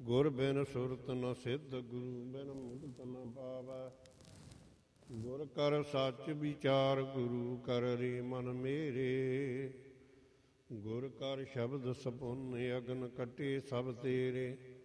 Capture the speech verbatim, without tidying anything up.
ਗੁਰ ਬਿਨ ਸੁਰਤ ਨ ਸਿੱਧ, ਗੁਰੂ ਬਿਨ ਮੁਕਤ ਨ ਪਾਵੈ। ਗੁਰ ਕਰ ਸੱਚ ਵਿਚਾਰ, ਗੁਰੂ ਕਰ ਰੇ ਮਨ ਮੇਰੇ। ਗੁਰ ਕਰ ਸ਼ਬਦ ਸਪੁੰਨ, ਅਗਨ ਕੱਟੇ ਸਭ ਤੇਰੇ।